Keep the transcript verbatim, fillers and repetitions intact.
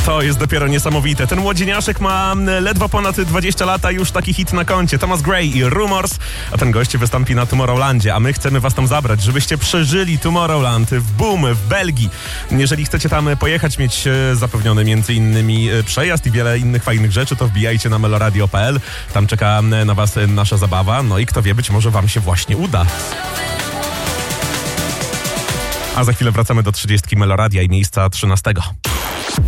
To jest dopiero niesamowite. Ten młodzieniaszek ma ledwo ponad dwadzieścia lat, a już taki hit na koncie. Thomas Gray i Rumors, a ten gość wystąpi na Tomorrowlandzie, a my chcemy was tam zabrać, żebyście przeżyli Tomorrowland w Boom w Belgii. Jeżeli chcecie tam pojechać, mieć zapewniony między innymi przejazd i wiele innych fajnych rzeczy, to wbijajcie na meloradio kropka p l. Tam czeka na was nasza zabawa, no i kto wie, być może wam się właśnie uda. A za chwilę wracamy do trzydziestki Meloradia i miejsca trzynastego.